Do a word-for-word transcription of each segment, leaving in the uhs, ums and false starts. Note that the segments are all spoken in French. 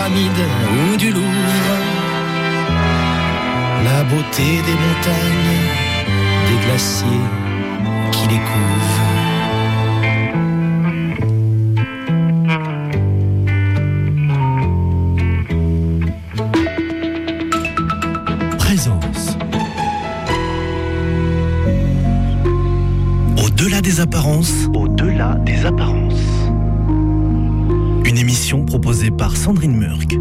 pyramides ou du Louvre, la beauté des montagnes, des glaciers qui les couvrent. Présence. Au-delà des apparences. Au-delà des apparences. Une émission proposée par Sandrine Murk.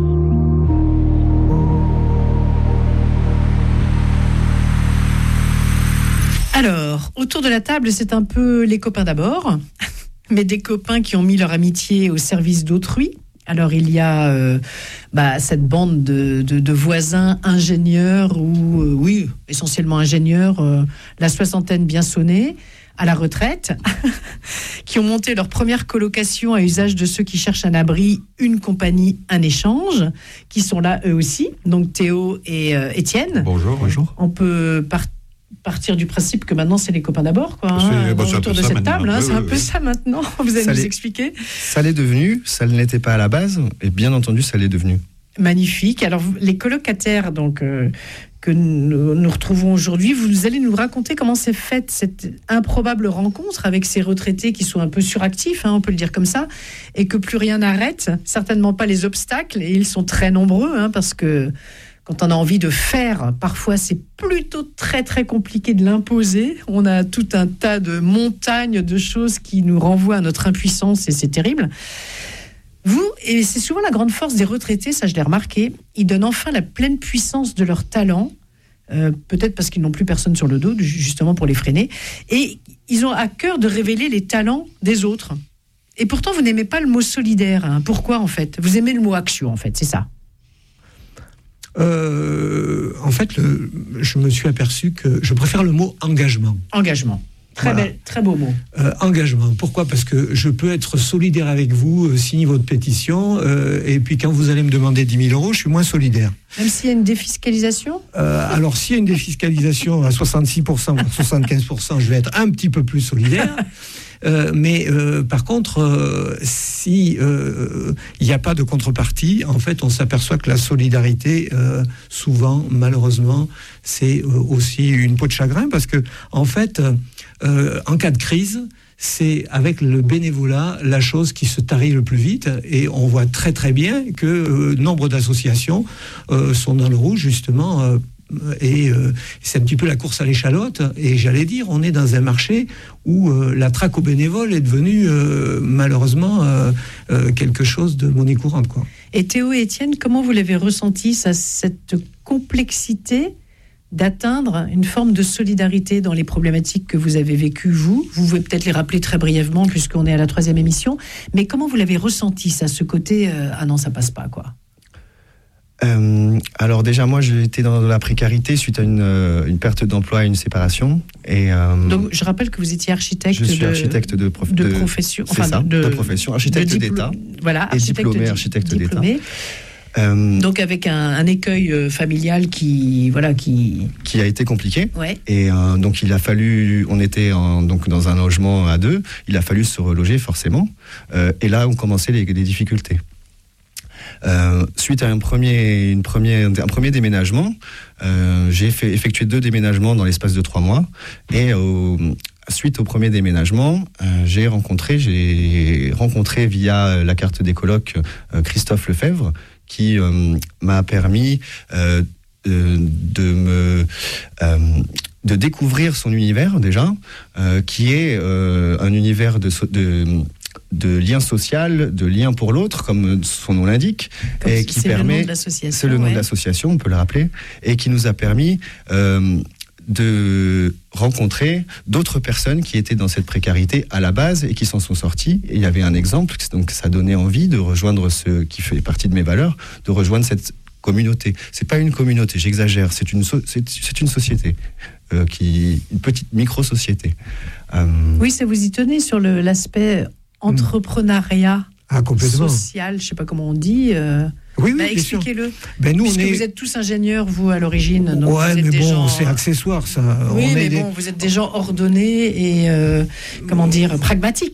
Alors, autour de la table, c'est un peu les copains d'abord, mais des copains qui ont mis leur amitié au service d'autrui. Alors, il y a euh, bah, cette bande de, de, de voisins ingénieurs, ou euh, oui, essentiellement ingénieurs, euh, la soixantaine bien sonnée, à la retraite, qui ont monté leur première colocation à usage de ceux qui cherchent un abri, une compagnie, un échange, qui sont là eux aussi, donc Théo et euh, Étienne. Bonjour, bonjour. On peut partir partir du principe que maintenant c'est les copains d'abord, quoi, hein, bon, autour de cette table, hein, oui, c'est oui, un peu oui. ça maintenant. Vous allez ça nous l'est, expliquer. Ça l'est devenu, ça ne l'était pas à la base, et bien entendu ça l'est devenu. Magnifique. Alors les colocataires donc euh, que nous, nous retrouvons aujourd'hui, vous allez nous raconter comment s'est faite cette improbable rencontre avec ces retraités qui sont un peu suractifs, hein, on peut le dire comme ça, et que plus rien n'arrête, certainement pas les obstacles, et ils sont très nombreux, hein, parce que quand on a envie de faire, parfois c'est plutôt très très compliqué de l'imposer. On a tout un tas de montagnes de choses qui nous renvoient à notre impuissance et c'est terrible. Vous, et c'est souvent la grande force des retraités, ça je l'ai remarqué, ils donnent enfin la pleine puissance de leur talent, euh, peut-être parce qu'ils n'ont plus personne sur le dos, justement pour les freiner, et ils ont à cœur de révéler les talents des autres. Et pourtant vous n'aimez pas le mot solidaire, hein. Pourquoi en fait ? Vous aimez le mot action en fait, c'est ça ? Euh, en fait, le, je me suis aperçu que je préfère le mot engagement. Engagement. Très, voilà. belle, très beau mot. Euh, engagement. Pourquoi ? Parce que je peux être solidaire avec vous, euh, signer votre pétition, euh, et puis quand vous allez me demander dix mille euros, je suis moins solidaire. Même s'il y a une défiscalisation ? euh, Alors, s'il y a une défiscalisation à soixante-six pour cent, voire soixante-quinze pour cent, je vais être un petit peu plus solidaire. Euh, mais euh, par contre, euh, si il euh, n'y a pas de contrepartie, en fait, on s'aperçoit que la solidarité, euh, souvent, malheureusement, c'est euh, aussi une peau de chagrin, parce que, en fait, euh, en cas de crise, c'est avec le bénévolat la chose qui se tarit le plus vite, et on voit très très bien que euh, nombre d'associations euh, sont dans le rouge, justement. Euh, Et euh, c'est un petit peu la course à l'échalote. Et j'allais dire, on est dans un marché où euh, la traque aux bénévoles est devenue euh, malheureusement euh, euh, quelque chose de monnaie courante, quoi. Et Théo et Étienne, comment vous l'avez ressenti, ça, cette complexité d'atteindre une forme de solidarité dans les problématiques que vous avez vécues, vous Vous pouvez peut-être les rappeler très brièvement, puisqu'on est à la troisième émission. Mais comment vous l'avez ressenti, ça, ce côté euh, « ah non, ça passe pas », quoi. Euh, alors déjà, moi, j'ai été dans la précarité suite à une, euh, une perte d'emploi et une séparation. Et, euh, donc, je rappelle que vous étiez architecte. Je suis de, architecte de, prof, de, de profession. C'est enfin, ça, de, de profession, architecte de diplo- d'État. Voilà, et architecte diplômé di- architecte diplômé. d'État. Euh, donc avec un, un écueil euh, familial qui, voilà, qui qui a été compliqué. Ouais. Et euh, donc il a fallu, on était en, donc dans un logement à deux, il a fallu se reloger forcément. Euh, et là ont commencé les, les difficultés. Euh, suite à un premier, une première, un premier déménagement, euh, j'ai fait, effectué deux déménagements dans l'espace de trois mois. Et au, suite au premier déménagement, euh, j'ai rencontré, j'ai rencontré via la carte des colocs euh, Christophe Lefebvre, qui euh, m'a permis euh, euh, de me euh, de découvrir son univers déjà, euh, qui est euh, un univers de, de de lien social, de lien pour l'autre, comme son nom l'indique, comme et si qui c'est permet, le nom de l'association, c'est le nom ouais. de l'association, on peut le rappeler, et qui nous a permis euh, de rencontrer d'autres personnes qui étaient dans cette précarité à la base et qui s'en sont sorties. Et il y avait un exemple, donc ça donnait envie de rejoindre ce qui fait partie de mes valeurs, de rejoindre cette communauté. C'est pas une communauté, j'exagère, c'est une, so- c'est, c'est une société, euh, qui, une petite micro-société. Euh, Oui, ça vous y tenez sur le, l'aspect entrepreneuriat ah, complètement. social, je sais pas comment on dit. Euh... Oui, oui, bah, bien expliquez-le. sûr. Ben nous, Puisque on est... vous êtes tous ingénieurs, vous, à l'origine. Donc ouais, vous êtes mais des bon, gens... c'est accessoire, ça. Oui, on mais est bon, des... vous êtes des gens ordonnés et, euh, comment dire, pragmatiques.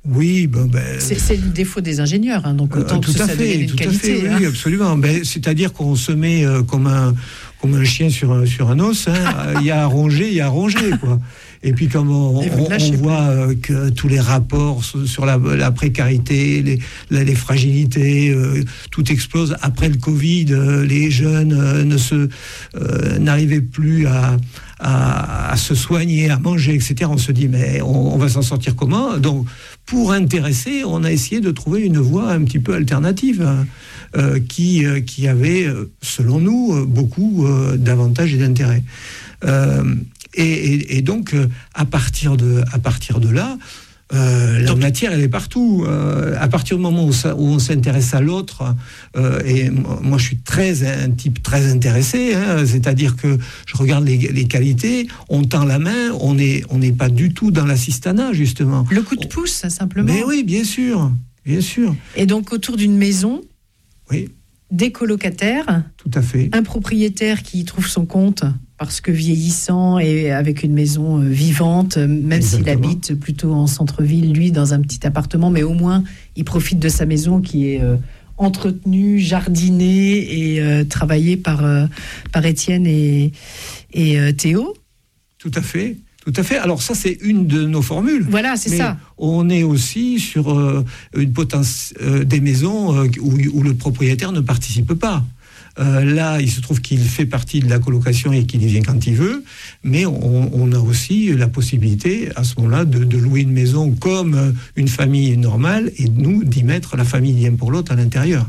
Oui, ben, ben c'est, c'est le défaut des ingénieurs, hein, donc autant euh, que tout ça, à ça fait, devienne une tout qualité. à fait, hein. oui, absolument. Ben, c'est-à-dire qu'on se met euh, comme un comme un chien sur un sur un os. Hein. Il y a à ronger, il y a à ronger, quoi. Et puis comme on, on, on voit euh, que tous les rapports sur, sur la, la précarité, les, la, les fragilités, euh, tout explose. Après le Covid, euh, les jeunes euh, ne se euh, n'arrivaient plus à, à, à se soigner, à manger, et cetera. On se dit mais on, on va s'en sortir comment? Donc pour intéresser, on a essayé de trouver une voie un petit peu alternative hein, euh, qui euh, qui avait, selon nous, beaucoup euh, d'avantages et d'intérêts. Euh, Et, et, et donc, euh, à partir de, à partir de là, euh, la donc, matière, elle est partout. Euh, à partir du moment où, ça, où on s'intéresse à l'autre, euh, et moi, je suis très un type très intéressé. Hein, c'est-à-dire que je regarde les, les qualités, on tend la main, on n'est on n'est pas du tout dans l'assistanat, justement. Le coup de pouce, simplement. Mais oui, bien sûr, bien sûr. Et donc, autour d'une maison. Oui. Des colocataires, tout à fait. Un propriétaire qui trouve son compte parce que vieillissant et avec une maison vivante, même Exactement. S'il habite plutôt en centre-ville, lui dans un petit appartement, mais au moins il profite de sa maison qui est euh, entretenue, jardinée et euh, travaillée par, euh, par Étienne et, et euh, Théo. Tout à fait. Tout à fait. Alors ça, c'est une de nos formules. Voilà, c'est Mais ça. On est aussi sur euh, une potence euh, des maisons euh, où, où le propriétaire ne participe pas. Euh, là, il se trouve qu'il fait partie de la colocation et qu'il y vient quand il veut, mais on, on a aussi la possibilité, à ce moment-là, de, de louer une maison comme une famille normale et nous, d'y mettre la famille l'un pour l'autre à l'intérieur.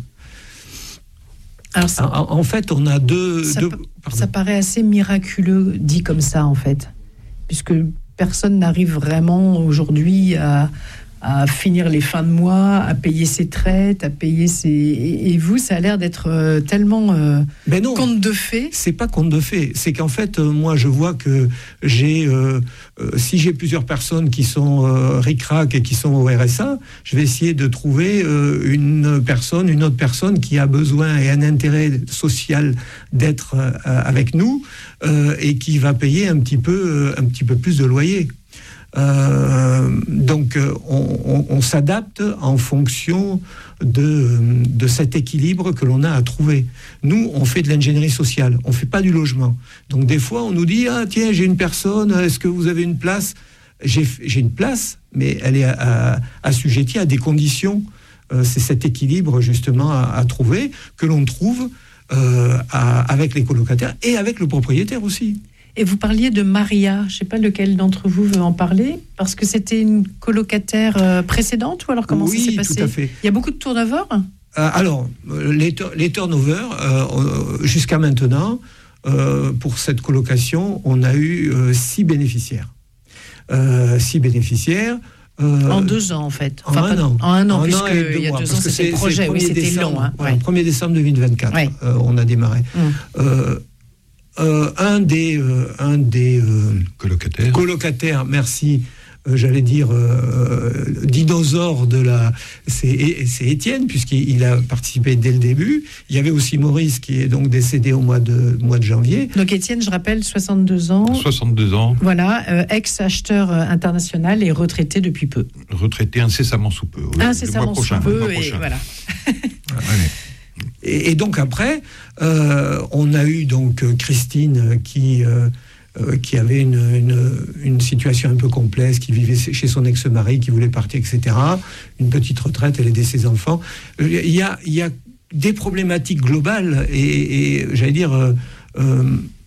Alors ça, en, en fait, on a deux... Ça, deux ça paraît assez miraculeux, dit comme ça, en fait. Puisque personne n'arrive vraiment aujourd'hui à, à finir les fins de mois, à payer ses traites, à payer ses... Et, et vous, ça a l'air d'être euh, tellement euh, ben non, conte de fées. C'est pas conte de fées. C'est qu'en fait, euh, moi, je vois que j'ai... Euh, euh, si j'ai plusieurs personnes qui sont euh, ric-rac et qui sont au R S A, je vais essayer de trouver euh, une personne, une autre personne qui a besoin et un intérêt social d'être euh, avec nous euh, et qui va payer un petit peu, euh, un petit peu plus de loyer. Euh, donc on, on, on s'adapte en fonction de, de cet équilibre que l'on a à trouver. Nous, on fait de l'ingénierie sociale, on ne fait pas du logement. Donc des fois, on nous dit « Ah tiens, j'ai une personne, est-ce que vous avez une place ?» j'ai, j'ai une place, mais elle est à, à, assujettie à des conditions. Euh, c'est cet équilibre justement à, à trouver, que l'on trouve euh, à, avec les colocataires et avec le propriétaire aussi. Et vous parliez de Maria, je ne sais pas lequel d'entre vous veut en parler, parce que c'était une colocataire euh, précédente, ou alors comment oui, ça s'est passé ? Oui, tout à fait. Il y a beaucoup de turnover ? euh, Alors, les, les turnovers, euh, jusqu'à maintenant, euh, pour cette colocation, on a eu euh, six bénéficiaires. Euh, six bénéficiaires. Euh, en deux ans, en fait. Enfin, en un pas, an. En un an, en puisqu'il y a mois, deux ans, c'était c'est, le projet. Oui, c'était décembre, long. Hein, ouais. Le premier décembre deux mille vingt-quatre, ouais. euh, on a démarré. Hum. Euh, Euh, un des, euh, un des euh, colocataires. colocataires, merci, euh, j'allais dire euh, dinosaure de la, c'est, c'est Étienne puisqu'il a participé dès le début. Il y avait aussi Maurice qui est donc décédé au mois de mois de janvier. Donc Étienne, je rappelle, soixante-deux ans. soixante-deux ans. Voilà, euh, ex-acheteur international et retraité depuis peu. Retraité incessamment sous peu. Incessamment sous peu et prochain. voilà. Ouais. Et, et donc après, euh, on a eu donc Christine qui euh, euh, qui avait une, une une situation un peu complexe, qui vivait chez son ex-mari, qui voulait partir, et cetera. Une petite retraite, elle aidait ses enfants. Il y a il y a des problématiques globales et, et j'allais dire euh, euh,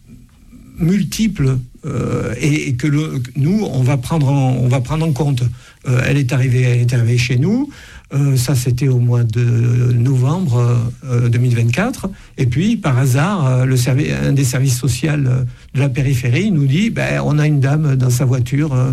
multiples euh, et, et que le, nous on va prendre en, on va prendre en compte. Euh, elle est arrivée, elle est arrivée chez nous. Euh, ça, c'était au mois de novembre euh, deux mille vingt-quatre. Et puis, par hasard, euh, le servi- un des services sociaux euh, de la périphérie nous dit ben, on a une dame dans sa voiture, euh,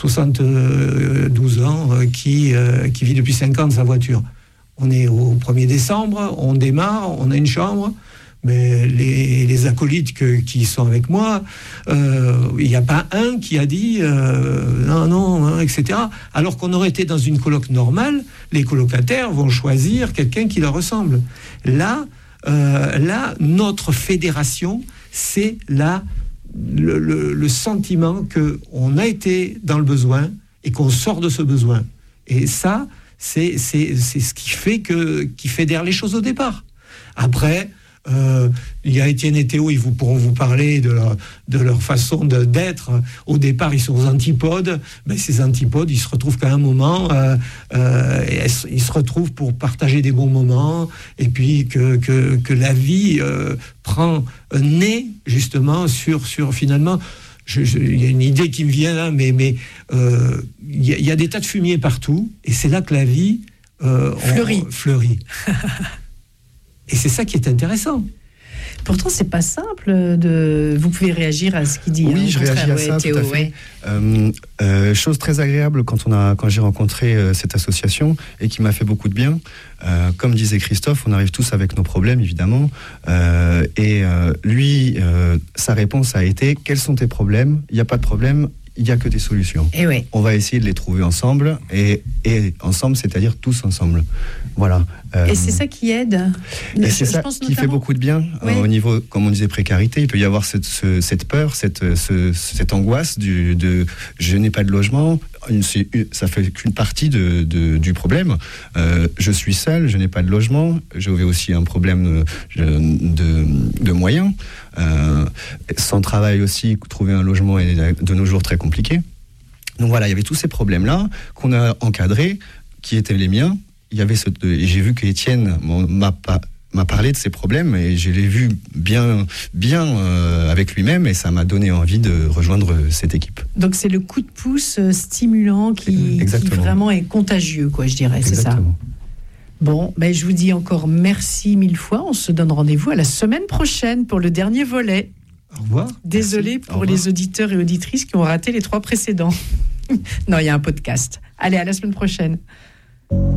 soixante-douze ans, euh, qui, euh, qui vit depuis cinq ans dans sa voiture. On est au premier décembre, on démarre, on a une chambre. Mais les, les acolytes que, qui sont avec moi, il euh, n'y a pas un qui a dit euh, non, non, hein, et cetera. Alors qu'on aurait été dans une coloc normale, les colocataires vont choisir quelqu'un qui leur ressemble. Là, euh, là notre fédération, c'est là le, le, le sentiment qu'on a été dans le besoin et qu'on sort de ce besoin. Et ça, c'est, c'est, c'est ce qui fait que, qui fédère les choses au départ. Après, euh, il y a Étienne et Théo, ils vous, pourront vous parler de leur, de leur façon de, d'être. Au départ, ils sont aux antipodes. Ben, ces antipodes, ils se retrouvent qu'à un moment, euh, euh, ils se retrouvent pour partager des bons moments, et puis que, que, que la vie euh, prend euh, nez, justement, sur, sur finalement... Je, je, il y a une idée qui me vient là, mais mais euh, il y, y a des tas de fumier partout, et c'est là que la vie euh, fleurit. On, fleurit. Et c'est ça qui est intéressant. Pourtant, c'est pas simple de. Vous pouvez réagir à ce qu'il dit. Oui, hein, je contraire, réagis à ouais, ça, Théo, tout à fait. ouais. Euh, euh, chose très agréable quand on a, quand j'ai rencontré euh, cette association et qui m'a fait beaucoup de bien. Euh, comme disait Christophe, on arrive tous avec nos problèmes, évidemment. Euh, et euh, lui, euh, sa réponse a été: quels sont tes problèmes ? Il n'y a pas de problème. Il n'y a que des solutions. Et ouais. On va essayer de les trouver ensemble, et, et ensemble, c'est-à-dire tous ensemble. Voilà. Euh, et c'est ça qui aide. Et je, c'est ça pense qui notamment... fait beaucoup de bien ouais. euh, au niveau, comme on disait, précarité. Il peut y avoir cette, ce, cette peur, cette, ce, cette angoisse du, de je n'ai pas de logement. C'est, ça fait qu'une partie de, de, du problème. Euh, je suis seul, je n'ai pas de logement. J'avais aussi un problème de, de, de moyens. Euh, sans travail aussi, trouver un logement est de nos jours très compliqué. Donc voilà, il y avait tous ces problèmes-là qu'on a encadrés, qui étaient les miens. Il y avait ce, et j'ai vu qu'Étienne m'a, m'a parlé de ses problèmes, et je l'ai vu bien, bien euh, avec lui-même, et ça m'a donné envie de rejoindre cette équipe. Donc c'est le coup de pouce stimulant qui, qui vraiment est contagieux, quoi, je dirais, c'est ça. Bon, ben je vous dis encore merci mille fois. On se donne rendez-vous à la semaine prochaine pour le dernier volet. Au revoir. Désolé Merci. pour les auditeurs et auditrices qui ont raté les trois précédents. Non, il y a un podcast. Allez, à la semaine prochaine.